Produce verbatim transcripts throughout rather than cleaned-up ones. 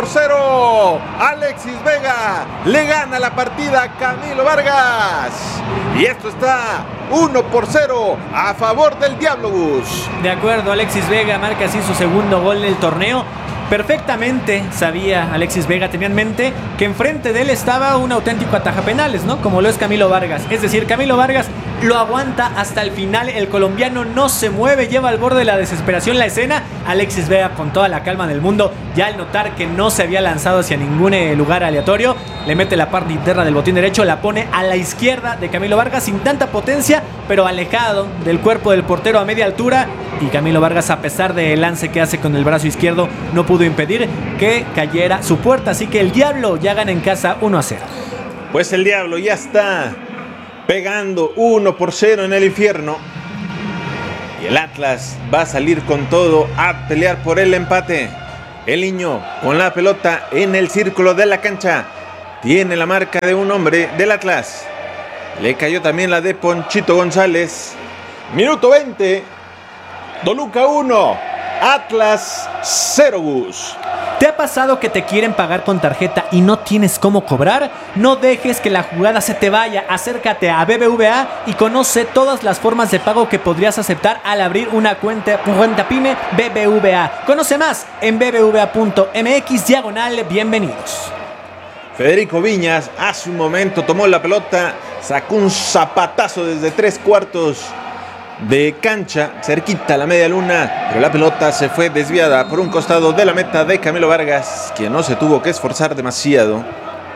por cero. Alexis Vega le gana la partida a Camilo Vargas. Y esto está uno por cero a favor del Diablo, Gus. De acuerdo, Alexis Vega marca así su segundo gol del torneo. Perfectamente sabía Alexis Vega, tenía en mente que enfrente de él estaba un auténtico atajapenales, ¿no? Como lo es Camilo Vargas. Es decir, Camilo Vargas lo aguanta hasta el final. El colombiano no se mueve, lleva al borde de la desesperación la escena. Alexis Vega, con toda la calma del mundo, ya al notar que no se había lanzado hacia ningún lugar aleatorio, le mete la parte interna del botín derecho, la pone a la izquierda de Camilo Vargas sin tanta potencia, pero alejado del cuerpo del portero a media altura. Y Camilo Vargas, a pesar del lance que hace con el brazo izquierdo, no pudo impedir que cayera su puerta. Así que el Diablo ya gana en casa uno a cero. Pues el Diablo ya está pegando uno por cero en el infierno. Y el Atlas va a salir con todo a pelear por el empate. El Niño con la pelota en el círculo de la cancha. Tiene la marca de un hombre del Atlas. Le cayó también la de Ponchito González. Minuto veinte. Toluca uno. Atlas cero, Gus. ¿Te ha pasado que te quieren pagar con tarjeta y no tienes cómo cobrar? No dejes que la jugada se te vaya. Acércate a B B V A y conoce todas las formas de pago que podrías aceptar al abrir una cuenta, cuenta PYME B B V A. Conoce más en bbva.mx diagonal bienvenidos. Federico Viñas hace un momento tomó la pelota, sacó un zapatazo desde tres cuartos de cancha, cerquita a la media luna, pero la pelota se fue desviada por un costado de la meta de Camilo Vargas, quien no se tuvo que esforzar demasiado.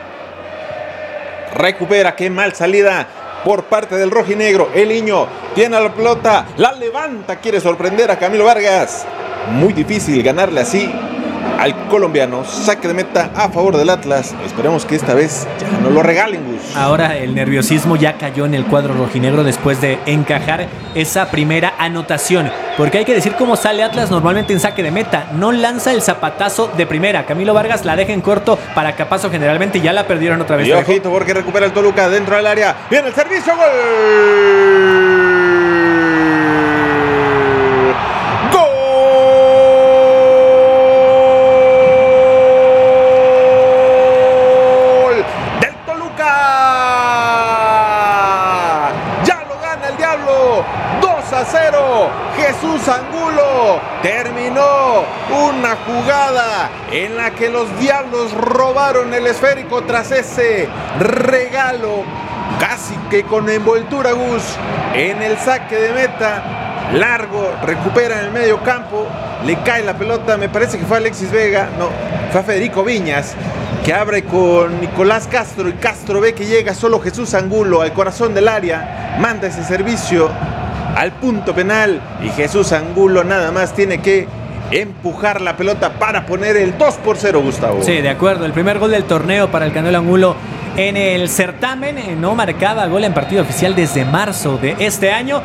Recupera, qué mal salida por parte del rojinegro. El Niño tiene la pelota, la levanta, quiere sorprender a Camilo Vargas. Muy difícil ganarle así al colombiano. Saque de meta a favor del Atlas. Esperemos que esta vez ya no lo regalen, Gus. Ahora el nerviosismo ya cayó en el cuadro rojinegro después de encajar esa primera anotación, porque hay que decir cómo sale Atlas normalmente en saque de meta. No lanza el zapatazo de primera. Camilo Vargas la deja en corto para Capazo, generalmente ya la perdieron otra vez. Y ojito porque recupera el Toluca dentro del área. Viene el servicio, gol. Jesús Angulo terminó una jugada en la que los Diablos robaron el esférico tras ese regalo casi que con envoltura, Gus, en el saque de meta. Largo, recupera en el medio campo, le cae la pelota, me parece que fue Alexis Vega, no, fue Federico Viñas, que abre con Nicolás Castro, y Castro ve que llega solo Jesús Angulo al corazón del área, manda ese servicio al punto penal y Jesús Angulo nada más tiene que empujar la pelota para poner el dos por cero, Gustavo. Sí, de acuerdo, el primer gol del torneo para el Canelo Angulo en el certamen. No marcaba gol en partido oficial desde marzo de este año.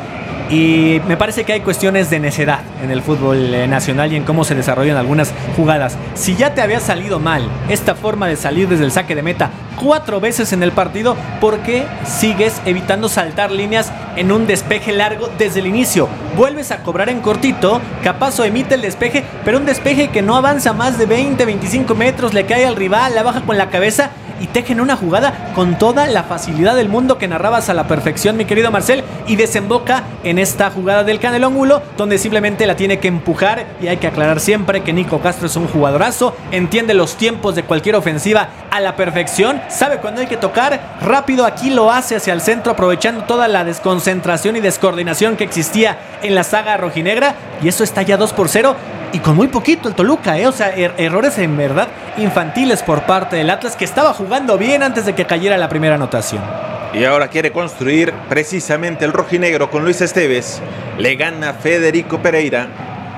Y me parece que hay cuestiones de necedad en el fútbol nacional y en cómo se desarrollan algunas jugadas. Si ya te había salido mal esta forma de salir desde el saque de meta cuatro veces en el partido, ¿por qué sigues evitando saltar líneas en un despeje largo desde el inicio? Vuelves a cobrar en cortito, Capazo emite el despeje, pero un despeje que no avanza más de veinte, veinticinco metros, le cae al rival, la baja con la cabeza y tejen una jugada con toda la facilidad del mundo que narrabas a la perfección, mi querido Marcel, y desemboca en esta jugada del Canelo Angulo, donde simplemente la tiene que empujar. Y hay que aclarar siempre que Nico Castro es un jugadorazo, entiende los tiempos de cualquier ofensiva a la perfección, sabe cuándo hay que tocar rápido, aquí lo hace hacia el centro, aprovechando toda la desconcentración y descoordinación que existía en la saga rojinegra, y eso está ya dos por cero. Y con muy poquito el Toluca, ¿eh? O sea, er- errores en verdad infantiles por parte del Atlas, que estaba jugando bien antes de que cayera la primera anotación. Y ahora quiere construir precisamente el rojinegro con Luis Esteves. Le gana Federico Pereira.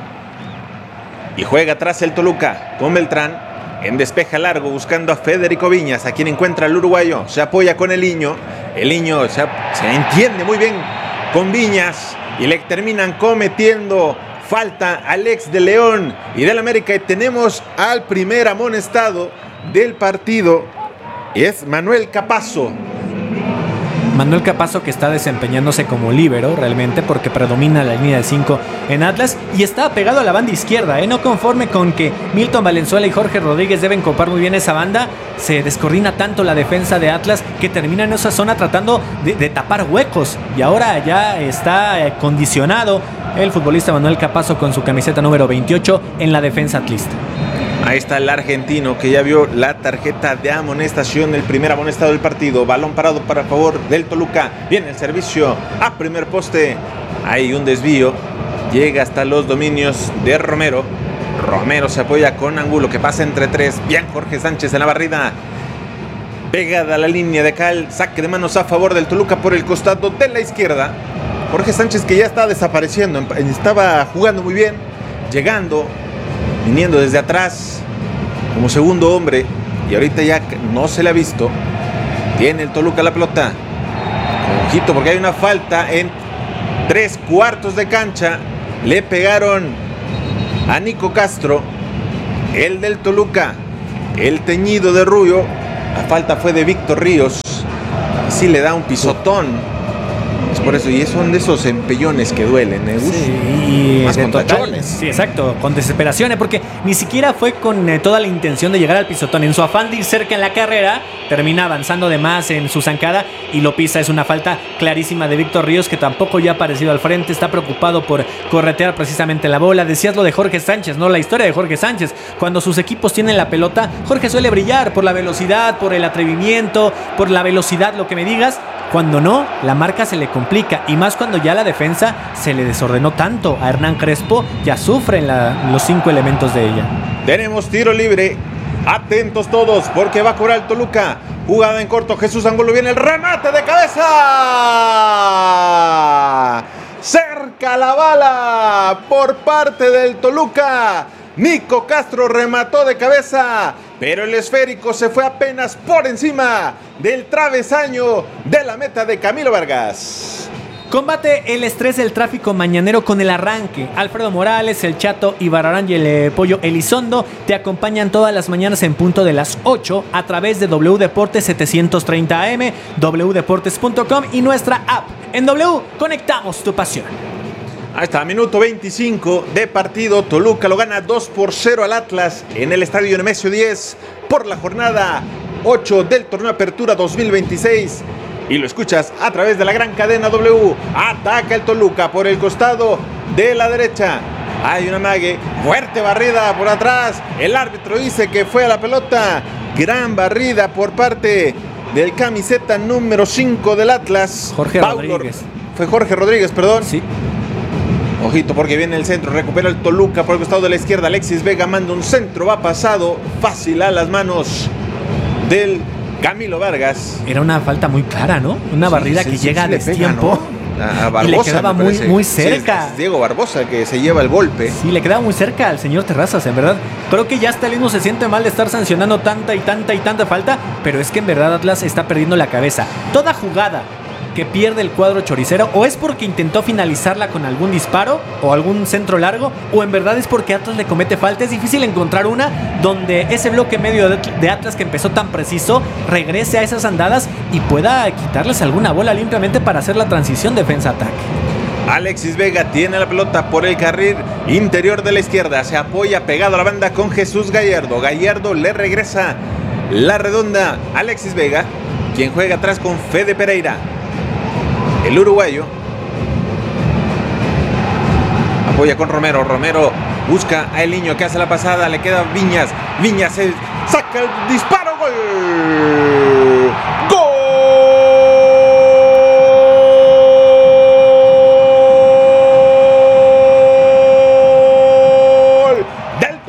Y juega atrás el Toluca con Beltrán. En despeja largo buscando a Federico Viñas, a quien encuentra el uruguayo. Se apoya con el Niño. El Niño se, se entiende muy bien con Viñas. Y le terminan cometiendo falta al ex de León y del América, y tenemos al primer amonestado del partido, y es Manuel Capazo. Manuel Capazo, que está desempeñándose como líbero realmente porque predomina la línea de cinco en Atlas y está pegado a la banda izquierda, ¿eh? No conforme con que Milton Valenzuela y Jorge Rodríguez deben copar muy bien esa banda, se descoordina tanto la defensa de Atlas que termina en esa zona tratando de, de tapar huecos, y ahora ya está eh, condicionado el futbolista Manuel Capazo con su camiseta número veintiocho en la defensa atlista. Ahí está el argentino que ya vio la tarjeta de amonestación, el primer amonestado del partido. Balón parado para favor del Toluca. Viene el servicio a primer poste. Hay un desvío. Llega hasta los dominios de Romero. Romero se apoya con Angulo que pasa entre tres. Bien Jorge Sánchez en la barrida. Pegada a la línea de Cal. Saque de manos a favor del Toluca por el costado de la izquierda. Jorge Sánchez, que ya está desapareciendo. Estaba jugando muy bien. Llegando. Viniendo desde atrás como segundo hombre, y ahorita ya no se le ha visto. Tiene el Toluca la pelota. Ojito porque hay una falta en tres cuartos de cancha. Le pegaron a Nico Castro, el del Toluca, el teñido de rubio. La falta fue de Víctor Ríos. Y sí le da un pisotón. Es por eso, y son de esos empellones que duelen, ¿eh? Sí, más con total, tachones. Sí, exacto, con desesperaciones, porque ni siquiera fue con eh, toda la intención de llegar al pisotón. En su afán de ir cerca en la carrera, termina avanzando de más en su zancada y lo pisa. Es una falta clarísima de Víctor Ríos, que tampoco ya ha aparecido al frente, está preocupado por corretear precisamente la bola. Decías lo de Jorge Sánchez, ¿no? La historia de Jorge Sánchez. Cuando sus equipos tienen la pelota, Jorge suele brillar por la velocidad, por el atrevimiento, por la velocidad, lo que me digas. Cuando no, la marca se le complica, y más cuando ya la defensa se le desordenó tanto a Hernán Crespo, ya sufren la, los cinco elementos de ella. Tenemos tiro libre. Atentos todos porque va a cobrar el Toluca. Jugada en corto, Jesús Angulo, viene el remate de cabeza. Cerca la bala por parte del Toluca. Nico Castro remató de cabeza, pero el esférico se fue apenas por encima del travesaño de la meta de Camilo Vargas. Combate el estrés del tráfico mañanero con el arranque. Alfredo Morales, el Chato Ibarrarán y el eh, Pollo Elizondo te acompañan todas las mañanas en punto de las ocho a través de W Deportes setecientos treinta A M, w deportes punto com y nuestra app. En W, conectamos tu pasión. Ahí está, minuto veinticinco de partido. Toluca lo gana dos por cero al Atlas en el estadio Nemesio diez por la jornada ocho del torneo Apertura dos mil veintiséis. Y lo escuchas a través de la gran cadena W. Ataca el Toluca por el costado de la derecha. Hay una mague, fuerte barrida por atrás. El árbitro dice que fue a la pelota. Gran barrida por parte del camiseta número cinco del Atlas. Jorge Paulo, Rodríguez. Fue Jorge Rodríguez, perdón. Sí. Ojito porque viene el centro, recupera el Toluca por el costado de la izquierda. Alexis Vega manda un centro, va pasado fácil a las manos del Camilo Vargas. Era una falta muy clara, ¿no? Una Sí, barrida sí, que sí, llega sí a le pega, destiempo. ¿no? A Barbosa, y le quedaba muy, parece. muy Sí, cerca. es, es Diego Barbosa el que se lleva el golpe. Sí, le quedaba muy cerca al señor Terrazas, en verdad. Creo que ya hasta él mismo se siente mal de estar sancionando tanta y tanta y tanta falta, pero es que en verdad Atlas está perdiendo la cabeza. Toda jugada que pierde el cuadro choricero, o es porque intentó finalizarla con algún disparo o algún centro largo, o en verdad es porque Atlas le comete falta. Es difícil encontrar una donde ese bloque medio de Atlas que empezó tan preciso regrese a esas andadas y pueda quitarles alguna bola limpiamente para hacer la transición defensa-ataque. Alexis Vega tiene la pelota por el carril interior de la izquierda, se apoya pegado a la banda con Jesús Gallardo. Gallardo le regresa la redonda. Alexis Vega, quien juega atrás con Fede Pereira, el uruguayo. Apoya con Romero. Romero busca a El Niño que hace la pasada. Le queda Viñas. Viñas se saca el disparo. ¡Gol! ¡Gol! ¡Del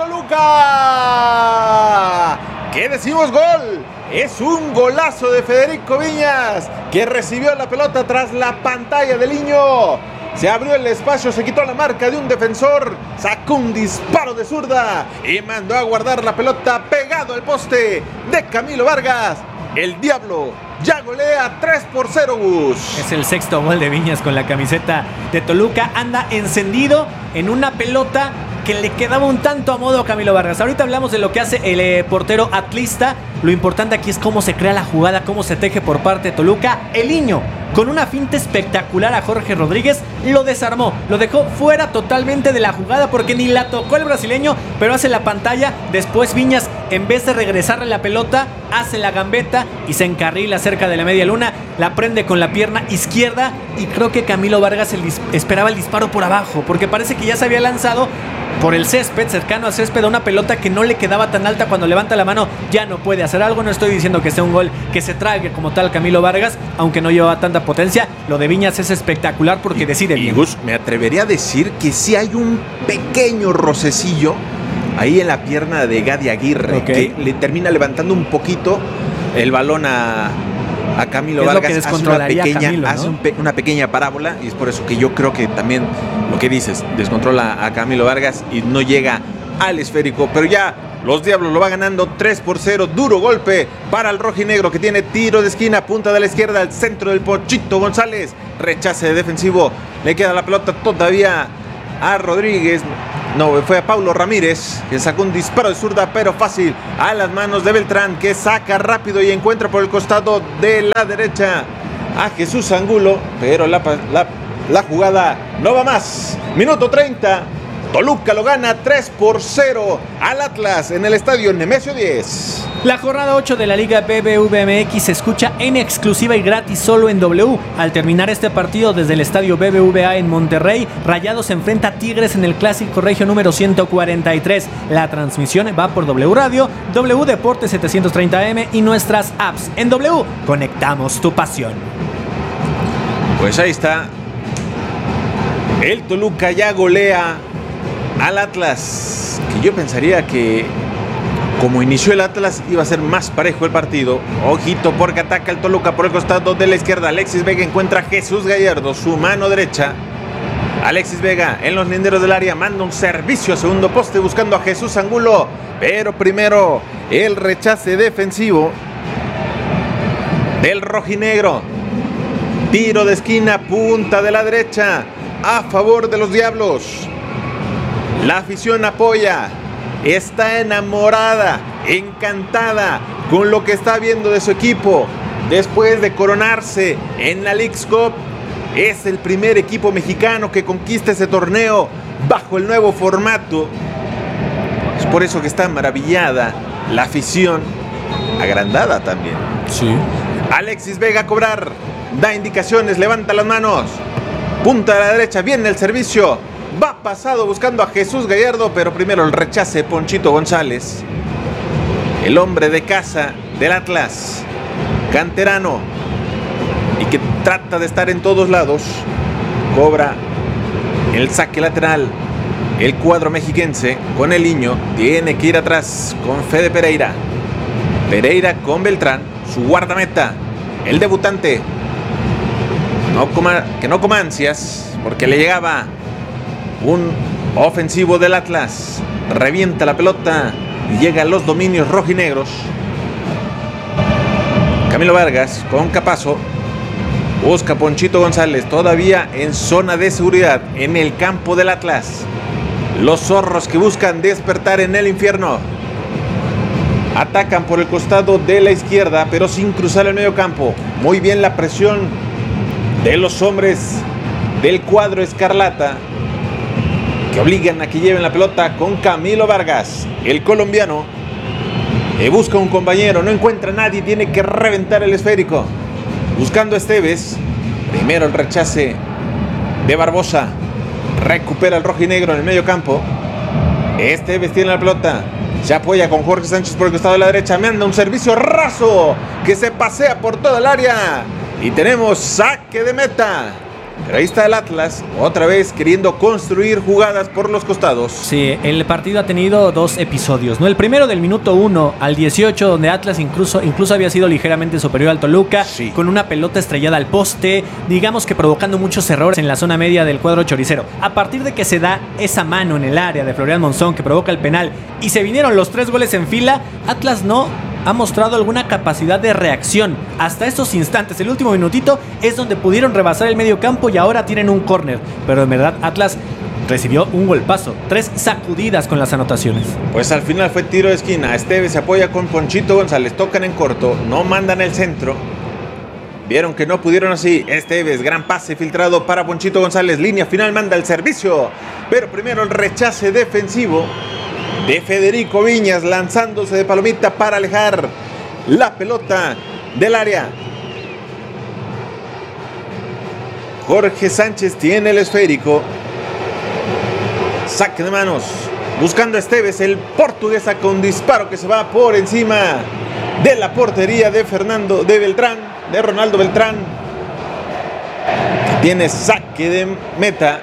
Toluca! ¿Qué decimos gol? Es un golazo de Federico Viñas, que recibió la pelota tras la pantalla del Niño. Se abrió el espacio, se quitó la marca de un defensor, sacó un disparo de zurda y mandó a guardar la pelota pegado al poste de Camilo Vargas. El Diablo ya golea tres por cero, Gus. Es el sexto gol de Viñas con la camiseta de Toluca. Anda encendido en una pelota que le quedaba un tanto a modo a Camilo Vargas. Ahorita hablamos de lo que hace el eh, portero atlista. Lo importante aquí es cómo se crea la jugada, cómo se teje por parte de Toluca. El Niño con una finta espectacular a Jorge Rodríguez, lo desarmó, lo dejó fuera totalmente de la jugada porque ni la tocó el brasileño, pero hace la pantalla. Después Viñas, en vez de regresarle la pelota, hace la gambeta y se encarrila cerca de la media luna, la prende con la pierna izquierda y creo que Camilo Vargas el dis- esperaba el disparo por abajo, porque parece que ya se había lanzado por el césped, cercano al césped, a una pelota que no le quedaba tan alta. Cuando levanta la mano ya no puede hacer algo. No estoy diciendo que sea un gol que se trague como tal Camilo Vargas, aunque no llevaba tanta potencia. Lo de Viñas es espectacular porque decide bien. Y Gus, me atrevería a decir que sí hay un pequeño rocecillo ahí en la pierna de Gadi Aguirre, okay, que le termina levantando un poquito el balón a, a Camilo es Vargas. Lo que hace una pequeña, Camilo, ¿no? hace un pe- una pequeña parábola, y es por eso que yo creo que también lo que dices, descontrola a Camilo Vargas y no llega al esférico. Pero ya los Diablos lo va ganando tres por cero. Duro golpe para el rojinegro, que tiene tiro de esquina, punta de la izquierda, al centro del Ponchito González. Rechace defensivo. Le queda la pelota todavía a Rodríguez. No, fue a Paulo Ramírez, que sacó un disparo de zurda, pero fácil, a las manos de Beltrán, que saca rápido y encuentra por el costado de la derecha a Jesús Angulo, pero la, la, la jugada no va más. Minuto treinta. Toluca lo gana tres por cero al Atlas en el estadio Nemesio diez. La jornada ocho de la Liga B B V M X se escucha en exclusiva y gratis solo en W. Al terminar este partido desde el estadio B B V A en Monterrey, Rayados se enfrenta a Tigres en el Clásico Regio número ciento cuarenta y tres. La transmisión va por W Radio, W Deportes setecientos treinta A M y nuestras apps. En W, conectamos tu pasión. Pues ahí está. El Toluca ya golea al Atlas, que yo pensaría que como inició el Atlas iba a ser más parejo el partido. Ojito porque ataca el Toluca por el costado de la izquierda. Alexis Vega encuentra a Jesús Gallardo, su mano derecha. Alexis Vega en los linderos del área manda un servicio a segundo poste buscando a Jesús Angulo, pero primero el rechace defensivo del rojinegro. Tiro de esquina, punta de la derecha a favor de los Diablos. La afición apoya, está enamorada, encantada con lo que está viendo de su equipo. Después de coronarse en la Leagues Cup, es el primer equipo mexicano que conquista ese torneo bajo el nuevo formato. Es por eso que está maravillada la afición, agrandada también. Sí. Alexis Vega a cobrar, da indicaciones, levanta las manos, punta a la derecha, viene el servicio. Va pasado buscando a Jesús Gallardo, pero primero el rechace Ponchito González, el hombre de casa del Atlas, canterano, y que trata de estar en todos lados. Cobra el saque lateral el cuadro mexiquense con el niño. Tiene que ir atrás con Fede Pereira. Pereira con Beltrán, su guardameta, el debutante. No coma, que no coma ansias, porque le llegaba un ofensivo del Atlas. Revienta la pelota y llega a los dominios rojinegros. Camilo Vargas con Capazo. Busca Ponchito González, todavía en zona de seguridad en el campo del Atlas. Los zorros que buscan despertar en el infierno. Atacan por el costado de la izquierda, pero sin cruzar el medio campo. Muy bien la presión de los hombres del cuadro escarlata, que obligan a que lleven la pelota con Camilo Vargas, el colombiano, que busca un compañero, no encuentra a nadie, tiene que reventar el esférico, buscando a Esteves. Primero el rechace de Barbosa, recupera el rojinegro en el medio campo. Esteves tiene la pelota, se apoya con Jorge Sánchez por el costado de la derecha, manda un servicio raso que se pasea por toda el área y tenemos saque de meta. Pero ahí está el Atlas, otra vez queriendo construir jugadas por los costados. Sí, el partido ha tenido dos episodios, ¿no? El primero del minuto uno al dieciocho, donde Atlas incluso, incluso había sido ligeramente superior al Toluca, sí, con una pelota estrellada al poste, digamos que provocando muchos errores en la zona media del cuadro choricero. A partir de que se da esa mano en el área de Florian Monzón que provoca el penal y se vinieron los tres goles en fila, Atlas no ha mostrado alguna capacidad de reacción hasta estos instantes. El último minutito es donde pudieron rebasar el medio campo y ahora tienen un córner, pero en verdad Atlas recibió un golpazo, tres sacudidas con las anotaciones. Pues al final fue tiro de esquina. Esteves se apoya con Ponchito González, tocan en corto, no mandan el centro. Vieron que no pudieron así. Esteves, gran pase filtrado para Ponchito González. Línea final, manda el servicio. Pero primero el rechace defensivo de Federico Viñas, lanzándose de palomita para alejar la pelota del área. Jorge Sánchez tiene el esférico. Saque de manos. Buscando a Esteves, el portugués saca un disparo que se va por encima de la portería de Fernando, de Beltrán, de Ronaldo Beltrán. Que tiene saque de meta.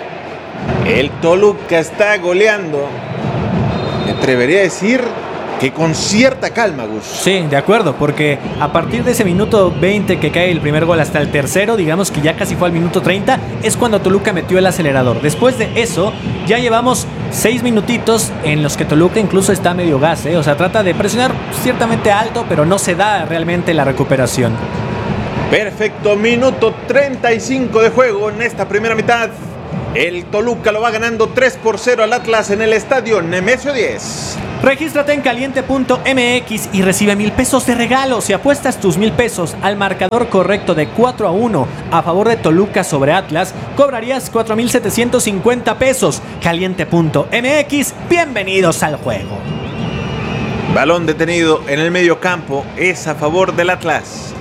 El Toluca está goleando. Me atrevería a decir que con cierta calma, Gus. Sí, de acuerdo, porque a partir de ese minuto veinte que cae el primer gol hasta el tercero, digamos que ya casi fue al minuto treinta, es cuando Toluca metió el acelerador. Después de eso, ya llevamos seis minutitos en los que Toluca incluso está a medio gas, ¿eh? O sea, trata de presionar ciertamente alto, pero no se da realmente la recuperación. Perfecto, minuto treinta y cinco de juego en esta primera mitad. El Toluca lo va ganando tres por cero al Atlas en el estadio Nemesio diez. Regístrate en caliente punto m x y recibe mil pesos de regalo si apuestas tus mil pesos al marcador correcto de cuatro a uno a favor de Toluca sobre Atlas. Cobrarías cuatro mil setecientos cincuenta pesos. caliente punto m x, bienvenidos al juego. Balón detenido en el medio campo, es a favor del Atlas.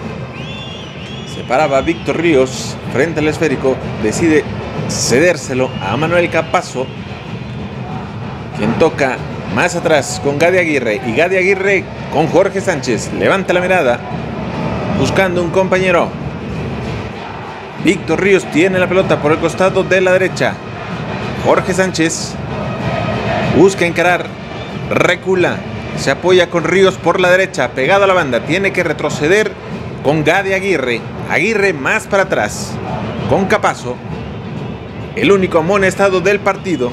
Se paraba Víctor Ríos frente al esférico, decide cedérselo a Manuel Capazo, quien toca más atrás con Gadi Aguirre, y Gadi Aguirre con Jorge Sánchez. Levanta la mirada buscando un compañero. Víctor Ríos tiene la pelota por el costado de la derecha. Jorge Sánchez busca encarar, recula, se apoya con Ríos por la derecha, pegado a la banda, tiene que retroceder con Gadi Aguirre. Aguirre más para atrás con Capazo, el único amonestado del partido.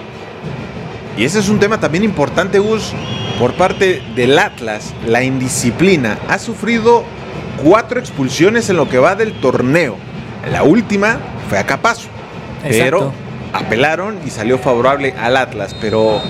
Y ese es un tema también importante, Gus, por parte del Atlas. La indisciplina. Ha sufrido cuatro expulsiones en lo que va del torneo. La última fue a Capazo. Pero apelaron y salió favorable al Atlas. Pero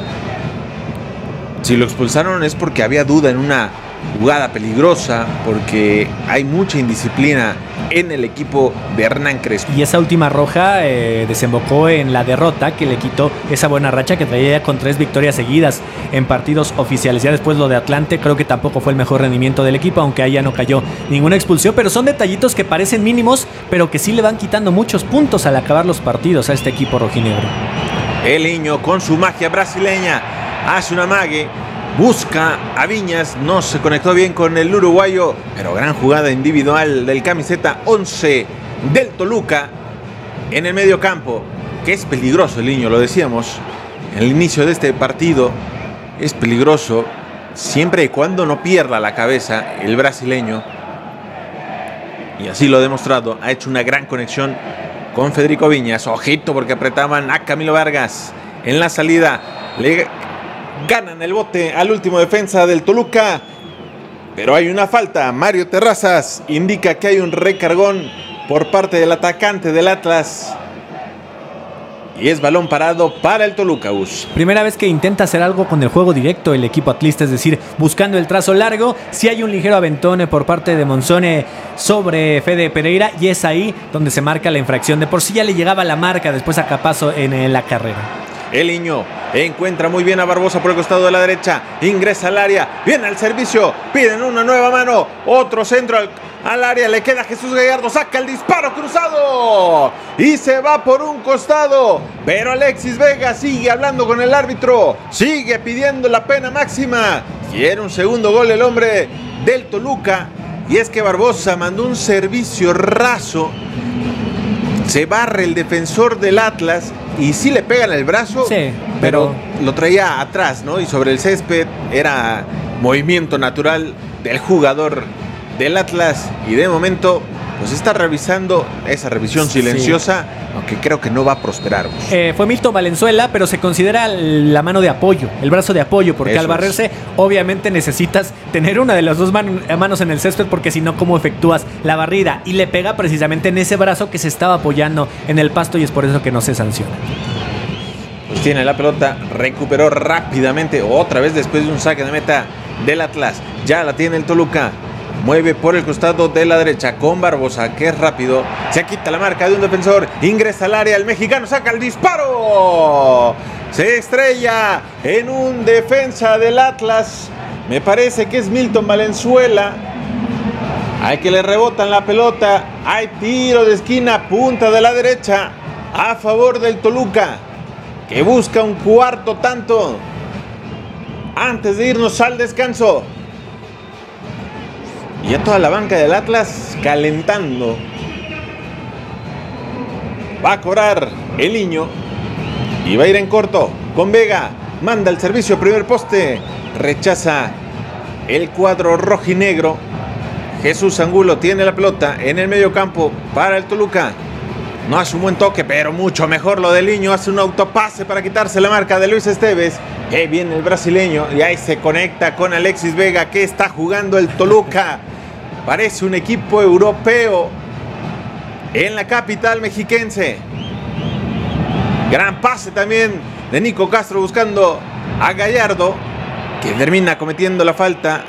si lo expulsaron es porque había duda en una jugada peligrosa, porque hay mucha indisciplina en el equipo de Hernán Crespo. Y esa última roja eh, desembocó en la derrota que le quitó esa buena racha que traía ya con tres victorias seguidas en partidos oficiales. Ya después lo de Atlante creo que tampoco fue el mejor rendimiento del equipo, aunque ahí ya no cayó ninguna expulsión, pero son detallitos que parecen mínimos, pero que sí le van quitando muchos puntos al acabar los partidos a este equipo rojinegro. El niño con su magia brasileña hace una amague, busca a Viñas, no se conectó bien con el uruguayo, pero gran jugada individual del camiseta once del Toluca en el medio campo, que es peligroso el niño, lo decíamos en el inicio de este partido. Es peligroso siempre y cuando no pierda la cabeza el brasileño, y así lo ha demostrado. Ha hecho una gran conexión con Federico Viñas. Ojito, porque apretaban a Camilo Vargas en la salida. Le ganan el bote al último defensa del Toluca, pero hay una falta. Mario Terrazas indica que hay un recargón por parte del atacante del Atlas, y es balón parado para el Toluca. Us. Primera vez que intenta hacer algo con el juego directo el equipo atlista, es decir, buscando el trazo largo. Si sí hay un ligero aventón por parte de Monzone sobre Fede Pereira, y es ahí donde se marca la infracción. De por sí ya le llegaba la marca después a Capazo en la carrera. El niño encuentra muy bien a Barbosa por el costado de la derecha, ingresa al área, viene al servicio, piden una nueva mano, otro centro al, al área, le queda Jesús Gallardo, saca el disparo cruzado y se va por un costado, pero Alexis Vega sigue hablando con el árbitro, sigue pidiendo la pena máxima. Quiere un segundo gol el hombre del Toluca, y es que Barbosa mandó un servicio raso, se barre el defensor del Atlas y sí le pega en el brazo, sí, pero... pero lo traía atrás, ¿no? Y sobre el césped era movimiento natural del jugador del Atlas, y de momento pues está revisando esa revisión silenciosa, sí, aunque creo que no va a prosperar. Eh, fue Milton Valenzuela, pero se considera la mano de apoyo, el brazo de apoyo, porque Eso al barrerse es. obviamente necesitas tener una de las dos man- manos en el césped, porque si no, ¿cómo efectúas la barrida? Y le pega precisamente en ese brazo que se estaba apoyando en el pasto, y es por eso que no se sanciona. Pues tiene la pelota, recuperó rápidamente, otra vez después de un saque de meta del Atlas. Ya la tiene el Toluca. Mueve por el costado de la derecha con Barbosa, que es rápido. Se quita la marca de un defensor. Ingresa al área. El mexicano saca el disparo. Se estrella en un defensa del Atlas. Me parece que es Milton Valenzuela. Hay que le rebotan la pelota. Hay tiro de esquina, punta de la derecha, a favor del Toluca, que busca un cuarto tanto antes de irnos al descanso. Y ya toda la banca del Atlas calentando. Va a cobrar el Niño y va a ir en corto con Vega. Manda el servicio, primer poste. Rechaza el cuadro rojinegro. Jesús Angulo tiene la pelota en el medio campo para el Toluca. No hace un buen toque, pero mucho mejor lo del Niño. Hace un autopase para quitarse la marca de Luis Esteves. Ahí viene el brasileño y ahí se conecta con Alexis Vega, que está jugando el Toluca. Parece un equipo europeo en la capital mexiquense. Gran pase también de Nico Castro buscando a Gallardo, que termina cometiendo la falta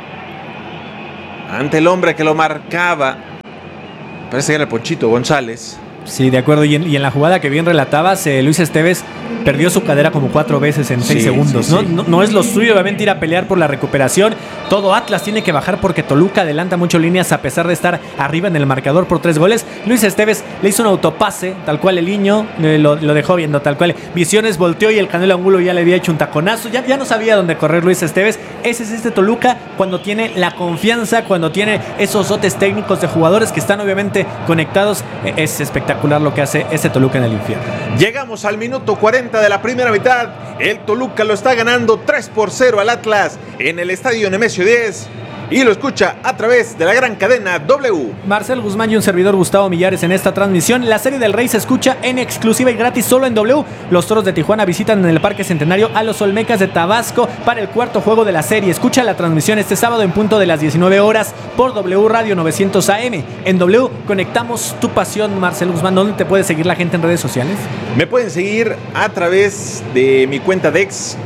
ante el hombre que lo marcaba. Parece que era el Ponchito González. Sí, de acuerdo. Y en, y en la jugada que bien relatabas, eh, Luis Esteves perdió su cadera como cuatro veces en seis sí, segundos. Sí, ¿no? Sí. No, no es lo suyo, obviamente, ir a pelear por la recuperación. Todo Atlas tiene que bajar porque Toluca adelanta mucho líneas a pesar de estar arriba en el marcador por tres goles. Luis Esteves le hizo un autopase, tal cual el Niño eh, lo, lo dejó viendo, tal cual. Visiones volteó y el Canelo Angulo ya le había hecho un taconazo. Ya, ya no sabía dónde correr Luis Esteves. Ese es este Toluca cuando tiene la confianza, cuando tiene esos dotes técnicos de jugadores que están obviamente conectados. Eh, es espectacular lo que hace ese Toluca en el infierno. Llegamos al minuto cuarenta de la primera mitad. El Toluca lo está ganando tres por cero al Atlas en el estadio Nemesio diez. Y lo escucha a través de la gran cadena W. Marcel Guzmán y un servidor Gustavo Millares en esta transmisión. La Serie del Rey se escucha en exclusiva y gratis solo en W. Los Toros de Tijuana visitan en el Parque Centenario a los Olmecas de Tabasco para el cuarto juego de la serie. Escucha la transmisión este sábado en punto de las diecinueve horas por W Radio novecientos A M. En W conectamos tu pasión, Marcel Guzmán. ¿Dónde te puede seguir la gente en redes sociales? Me pueden seguir a través de mi cuenta de ex,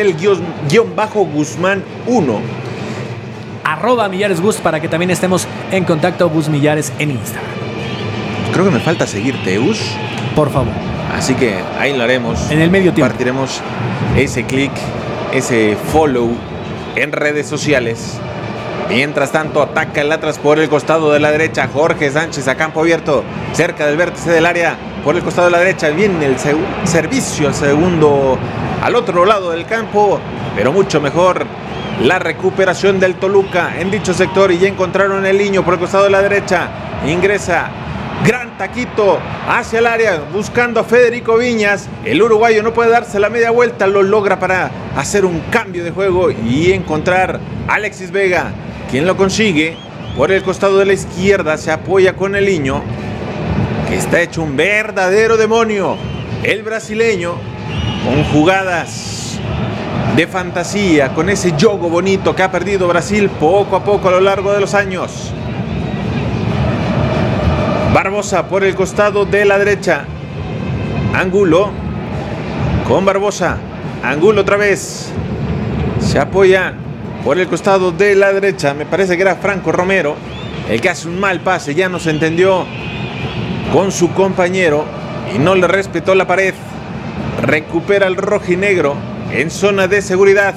Marcel-Guzmán uno. Arroba Millares Gus, para que también estemos en contacto. Gus Millares en Instagram. Creo que me falta seguirte, Gus. Por favor. Así que ahí lo haremos. En el medio tiempo. Compartiremos ese clic, ese follow en redes sociales. Mientras tanto, ataca el Atlas por el costado de la derecha. Jorge Sánchez a campo abierto, cerca del vértice del área. Por el costado de la derecha viene el seg- servicio al segundo, al otro lado del campo, pero mucho mejor la recuperación del Toluca en dicho sector. Y ya encontraron el Niño por el costado de la derecha. Ingresa, gran taquito hacia el área, buscando a Federico Viñas. El uruguayo no puede darse la media vuelta, lo logra para hacer un cambio de juego y encontrar a Alexis Vega, quien lo consigue por el costado de la izquierda. Se apoya con el Niño, que está hecho un verdadero demonio. El brasileño, con jugadas de fantasía, con ese juego bonito que ha perdido Brasil poco a poco a lo largo de los años. Barbosa por el costado de la derecha. Angulo con Barbosa. Angulo otra vez. Se apoya por el costado de la derecha. Me parece que era Franco Romero el que hace un mal pase. Ya no se entendió con su compañero y no le respetó la pared. Recupera el rojinegro en zona de seguridad.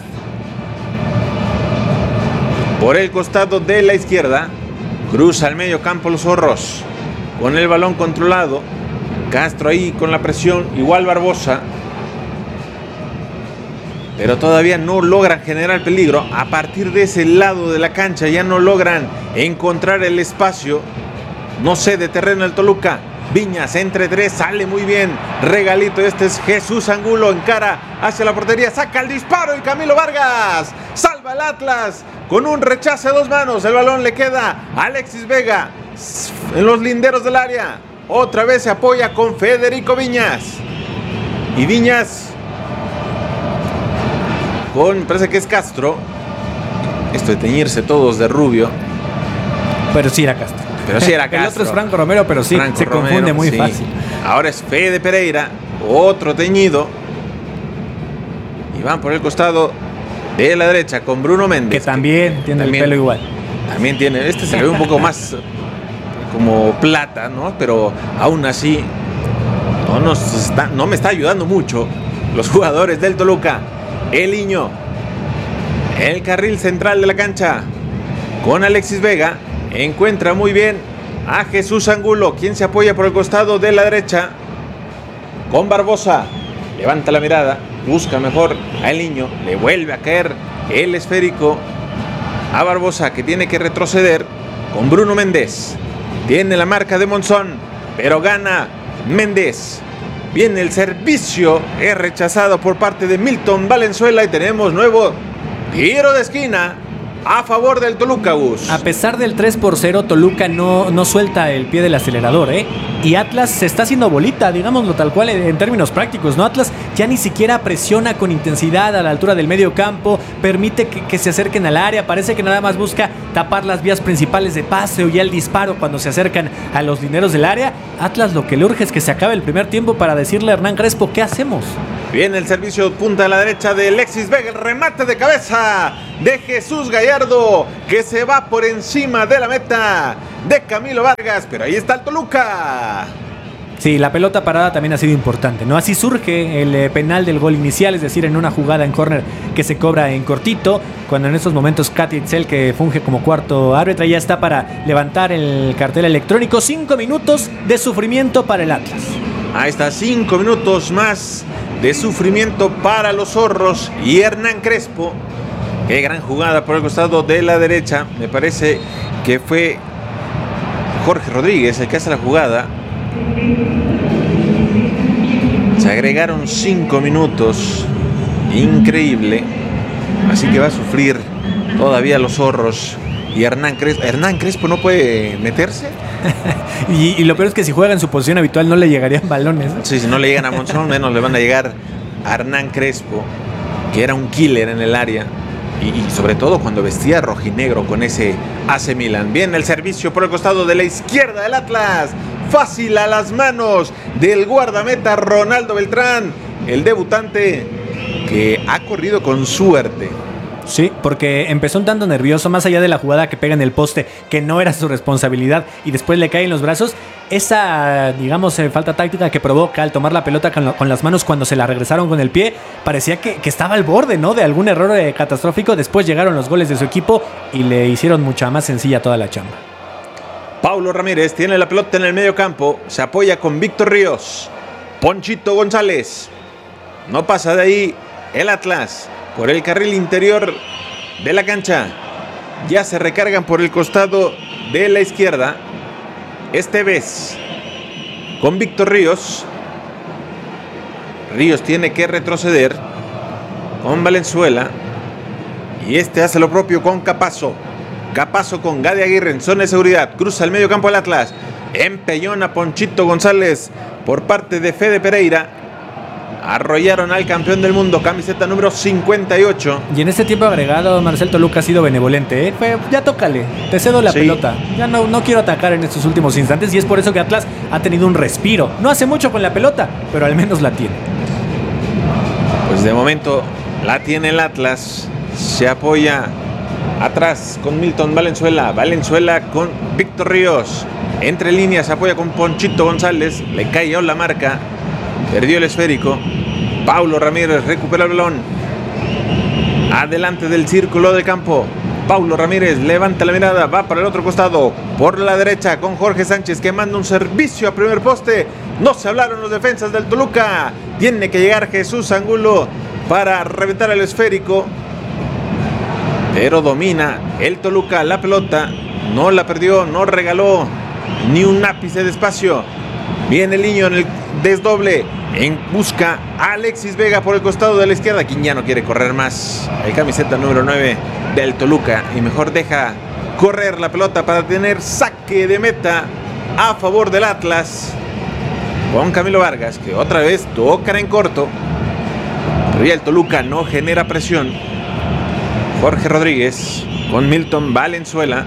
Por el costado de la izquierda, cruza al medio campo los zorros. Con el balón controlado, Castro ahí con la presión, igual Barbosa. Pero todavía no logran generar peligro. A partir de ese lado de la cancha ya no logran encontrar el espacio. No cede terreno el Toluca. Viñas entre tres, sale muy bien. Regalito, este es Jesús Angulo, encara hacia la portería, saca el disparo y Camilo Vargas salva el Atlas con un rechace a dos manos. El balón le queda a Alexis Vega en los linderos del área. Otra vez se apoya con Federico Viñas. Y Viñas con, parece que es Castro. Esto de teñirse todos de rubio. Pero sí era Castro. Pero sí era Castro. El otro es Franco Romero, pero sí, Franco se Romero, confunde muy sí. fácil. Ahora es Fede Pereira, otro teñido. Y van por el costado de la derecha con Bruno Méndez. Que también tiene también, el pelo igual. también tiene, este se le ve un poco más como plata, ¿no? Pero aún así no, nos está, no me está ayudando mucho los jugadores del Toluca. El Niño, el carril central de la cancha, con Alexis Vega, encuentra muy bien a Jesús Angulo, quien se apoya por el costado de la derecha, con Barbosa, levanta la mirada, busca mejor al Niño, le vuelve a caer el esférico a Barbosa, que tiene que retroceder con Bruno Méndez, tiene la marca de Monzón, pero gana Méndez. Viene el servicio, es rechazado por parte de Milton Valenzuela y tenemos nuevo tiro de esquina a favor del Toluca, Gus. A pesar del tres por cero, Toluca no, no suelta el pie del acelerador, ¿eh? Y Atlas se está haciendo bolita, digámoslo tal cual en términos prácticos, ¿no? Atlas ya ni siquiera presiona con intensidad a la altura del medio campo, permite que, que se acerquen al área, parece que nada más busca tapar las vías principales de pase o ya el disparo cuando se acercan a los dineros del área. Atlas lo que le urge es que se acabe el primer tiempo para decirle a Hernán Crespo, ¿qué hacemos? Viene el servicio punta a la derecha de Alexis Vega, el remate de cabeza de Jesús Gallardo, que se va por encima de la meta de Camilo Vargas, pero ahí está el Toluca. Sí, la pelota parada también ha sido importante, ¿no? Así surge el eh, penal del gol inicial, es decir, en una jugada en córner que se cobra en cortito, cuando en estos momentos Katy Itzel, que funge como cuarto árbitra, ya está para levantar el cartel electrónico. Cinco minutos de sufrimiento para el Atlas. Ahí está, cinco minutos más de sufrimiento para los zorros y Hernán Crespo. Qué gran jugada por el costado de la derecha. Me parece que fue Jorge Rodríguez el que hace la jugada. Se agregaron cinco minutos. Increíble. Así que va a sufrir todavía los zorros. Y Hernán Crespo, Hernán Crespo no puede meterse. y, y lo peor es que si juega en su posición habitual no le llegarían balones, ¿no? Sí, si no le llegan a Monzón, menos le van a llegar a Hernán Crespo, que era un killer en el área. Y, y sobre todo cuando vestía rojinegro con ese A C Milan. Viene el servicio por el costado de la izquierda del Atlas. Fácil a las manos del guardameta Ronaldo Beltrán, el debutante que ha corrido con suerte. Sí, porque empezó un tanto nervioso, más allá de la jugada que pega en el poste, que no era su responsabilidad, y después le cae en los brazos. Esa, digamos, eh, falta táctica que provoca al tomar la pelota con, lo, con las manos cuando se la regresaron con el pie, parecía que, que estaba al borde, ¿no?, de algún error eh, catastrófico. Después llegaron los goles de su equipo y le hicieron mucha más sencilla toda la chamba. Paulo Ramírez tiene la pelota en el medio campo, se apoya con Víctor Ríos. Ponchito González, no pasa de ahí el Atlas. Por el carril interior de la cancha, ya se recargan por el costado de la izquierda. Esteves con Víctor Ríos. Ríos tiene que retroceder con Valenzuela. Y este hace lo propio con Capazo. Capazo con Gadi Aguirre en zona de seguridad. Cruza el medio campo del Atlas. Empellona Ponchito González por parte de Fede Pereira. Arrollaron al campeón del mundo, camiseta número cincuenta y ocho. Y en este tiempo agregado, Marcel, Toluca ha sido benevolente, ¿eh? Fue, ya tócale, te cedo la sí. pelota. Ya no, no quiero atacar en estos últimos instantes. Y es por eso que Atlas ha tenido un respiro. No hace mucho con la pelota, pero al menos la tiene. Pues de momento la tiene el Atlas. Se apoya atrás con Milton Valenzuela. Valenzuela con Víctor Ríos. Entre líneas se apoya con Ponchito González. Le cayó la marca. Perdió el esférico. Paulo Ramírez recupera el balón. Adelante del círculo de campo. Paulo Ramírez levanta la mirada. Va para el otro costado. Por la derecha con Jorge Sánchez, que manda un servicio a primer poste. No se hablaron los defensas del Toluca. Tiene que llegar Jesús Angulo para reventar el esférico. Pero domina el Toluca la pelota. No la perdió, no regaló ni un ápice de espacio. Viene el Niño en el desdoble. En busca a Alexis Vega por el costado de la izquierda. Quien ya no quiere correr más. El camiseta número nueve del Toluca. Y mejor deja correr la pelota para tener saque de meta a favor del Atlas. Con Camilo Vargas, que otra vez toca en corto. Pero ya el Toluca no genera presión. Jorge Rodríguez con Milton Valenzuela.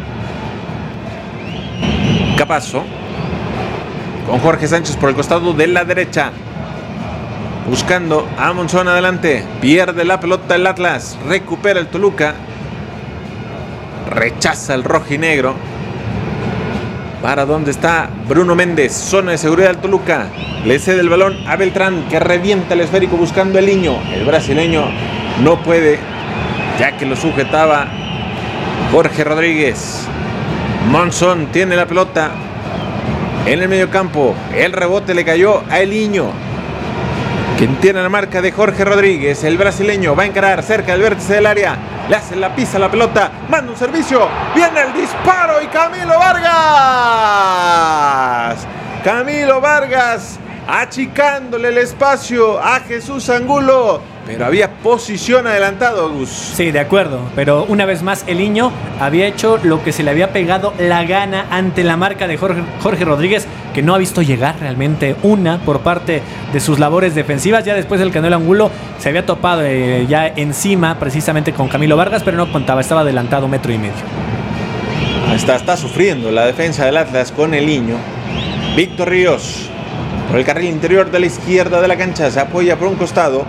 Capazo con Jorge Sánchez por el costado de la derecha. Buscando a Monzón adelante. Pierde la pelota el Atlas. Recupera el Toluca. rechaza el rojinegro. ¿Para dónde está Bruno Méndez? Zona de seguridad del Toluca. Le cede el balón a Beltrán, que revienta el esférico buscando el niño. El brasileño no puede, ya que lo sujetaba Jorge Rodríguez. Monzón tiene la pelota en el medio campo. El rebote le cayó a El Niño, quien tiene la marca de Jorge Rodríguez. El brasileño va a encarar cerca del vértice del área. Le hace la pisa a la pelota. Manda un servicio. Viene el disparo y Camilo Vargas. Camilo Vargas achicándole el espacio a Jesús Angulo. Pero había posición adelantado, Gus. Sí, de acuerdo. Pero una vez más, El Niño había hecho lo que se le había pegado la gana ante la marca de Jorge, Jorge Rodríguez, que no ha visto llegar realmente una por parte de sus labores defensivas. Ya después el Canelo Angulo se había topado eh, ya encima precisamente con Camilo Vargas, pero no contaba, estaba adelantado metro y medio. Está, está sufriendo la defensa del Atlas con El Niño. Víctor Ríos, por el carril interior de la izquierda de la cancha, se apoya por un costado.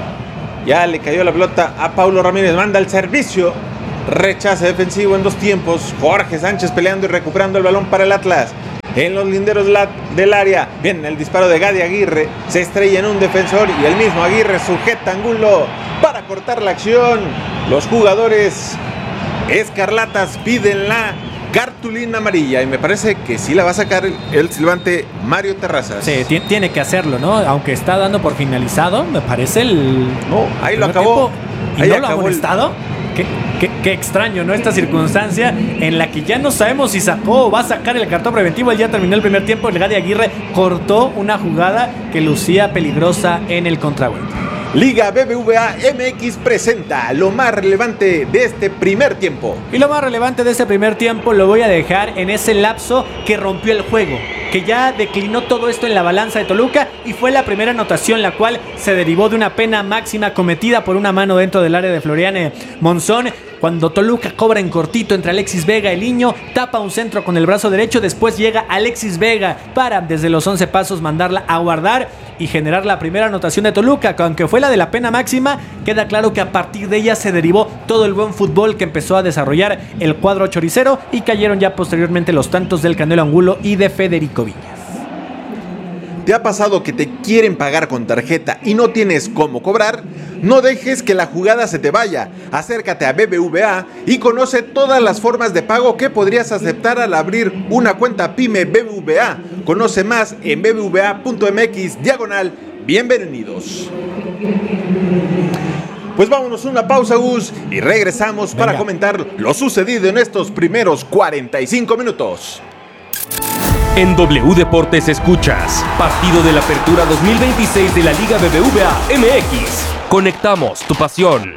Ya le cayó la pelota a Paulo Ramírez. Manda el servicio. Rechace defensivo en dos tiempos. Jorge Sánchez peleando y recuperando el balón para el Atlas. En los linderos del área. Viene el disparo de Gadi Aguirre. Se estrella en un defensor y el mismo Aguirre sujeta a Angulo para cortar la acción. Los jugadores escarlatas piden la cartulina amarilla y me parece que sí la va a sacar el, el silbante Mario Terrazas. Sí, t- tiene que hacerlo, ¿no? Aunque está dando por finalizado, me parece el... No, ahí lo acabó. ¿Y ahí no lo ha acabó amonestado? El... Qué, qué, qué extraño, ¿no? Esta circunstancia en la que ya no sabemos si sacó o va a sacar el cartón preventivo. Él ya terminó el primer tiempo. El Gadi Aguirre cortó una jugada que lucía peligrosa en el contragolpe. Liga B B V A M X presenta lo más relevante de este primer tiempo. Y lo más relevante de este primer tiempo lo voy a dejar en ese lapso que rompió el juego, que ya declinó todo esto en la balanza de Toluca y fue la primera anotación, la cual se derivó de una pena máxima cometida por una mano dentro del área de Florian Monzón. Cuando Toluca cobra en cortito entre Alexis Vega y El Niño, tapa un centro con el brazo derecho, después llega Alexis Vega para desde los once pasos mandarla a guardar y generar la primera anotación de Toluca, que aunque fue la de la pena máxima, queda claro que a partir de ella se derivó todo el buen fútbol que empezó a desarrollar el cuadro choricero y cayeron ya posteriormente los tantos del Canelo Angulo y de Federico Viñas. ¿Te ha pasado que te quieren pagar con tarjeta y no tienes cómo cobrar? No dejes que la jugada se te vaya. Acércate a B B V A y conoce todas las formas de pago que podrías aceptar al abrir una cuenta PYME B B V A. Conoce más en b b v a punto m x diagonal bienvenidos. Pues vámonos a una pausa, Gus, y regresamos Venga. para comentar lo sucedido en estos primeros cuarenta y cinco minutos. En W Deportes escuchas Partido de la Apertura dos mil veintiséis de la Liga B B V A M X. Conectamos tu pasión.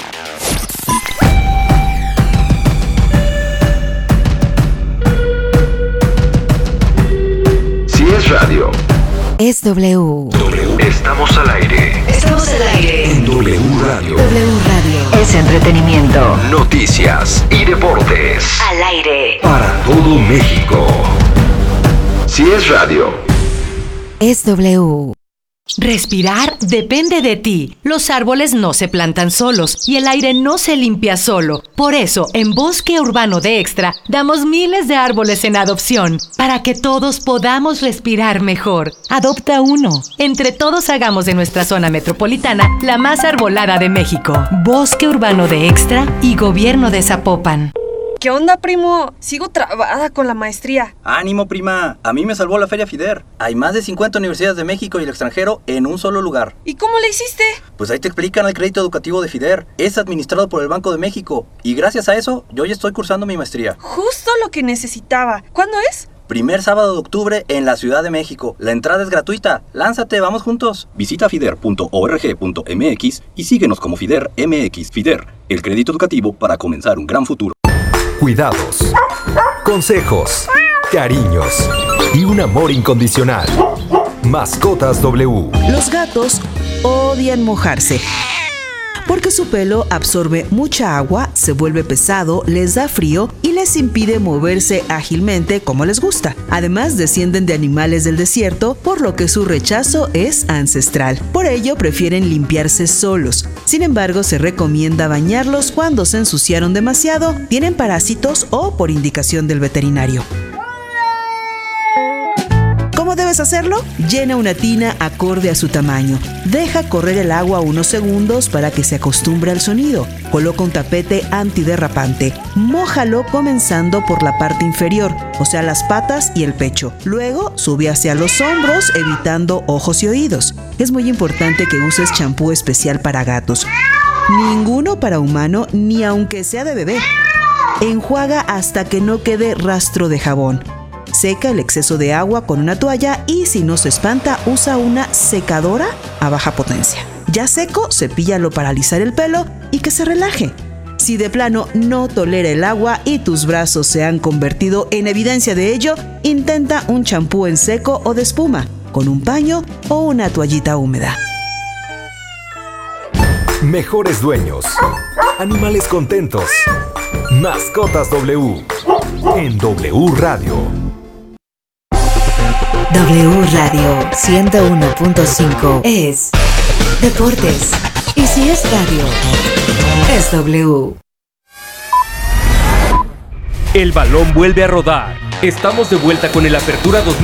Si es radio, es W. W. Estamos al aire. Estamos al aire. En W Radio. W Radio. Es entretenimiento. Noticias y deportes. Al aire. Para todo México. Si es radio, es W. Respirar depende de ti. Los árboles no se plantan solos y el aire no se limpia solo. Por eso, en Bosque Urbano de Extra, damos miles de árboles en adopción para que todos podamos respirar mejor. Adopta uno. Entre todos hagamos de nuestra zona metropolitana la más arbolada de México. Bosque Urbano de Extra y Gobierno de Zapopan. ¿Qué onda, primo? Sigo trabada con la maestría. ¡Ánimo, prima! A mí me salvó la Feria FIDER. Hay más de cincuenta universidades de México y el extranjero en un solo lugar. ¿Y cómo le hiciste? Pues ahí te explican el crédito educativo de FIDER. Es administrado por el Banco de México. Y gracias a eso, yo ya estoy cursando mi maestría. Justo lo que necesitaba. ¿Cuándo es? Primer sábado de octubre en la Ciudad de México. La entrada es gratuita. ¡Lánzate, vamos juntos! Visita fider punto org punto m x y síguenos como FIDER M X. FIDER, el crédito educativo para comenzar un gran futuro. Cuidados, consejos, cariños y un amor incondicional. Mascotas W. Los gatos odian mojarse. porque su pelo absorbe mucha agua, se vuelve pesado, les da frío y les impide moverse ágilmente como les gusta. Además, descienden de animales del desierto, por lo que su rechazo es ancestral. Por ello, prefieren limpiarse solos. Sin embargo, se recomienda bañarlos cuando se ensuciaron demasiado, tienen parásitos o por indicación del veterinario. ¿Cómo debes hacerlo? Llena una tina acorde a su tamaño. Deja correr el agua unos segundos para que se acostumbre al sonido. Coloca un tapete antiderrapante. Mójalo comenzando por la parte inferior, o sea, las patas y el pecho. Luego, sube hacia los hombros, evitando ojos y oídos. Es muy importante que uses champú especial para gatos. Ninguno para humano, ni aunque sea de bebé. Enjuaga hasta que no quede rastro de jabón. Seca el exceso de agua con una toalla y si no se espanta, usa una secadora a baja potencia. Ya seco, cepíllalo para alisar el pelo y que se relaje. Si de plano no tolera el agua y tus brazos se han convertido en evidencia de ello, intenta un champú en seco o de espuma, con un paño o una toallita húmeda. Mejores dueños. Animales contentos. Mascotas W. En W Radio. W Radio ciento uno punto cinco es deportes. Y si es radio, es W. El balón vuelve a rodar. Estamos de vuelta con el Apertura dos mil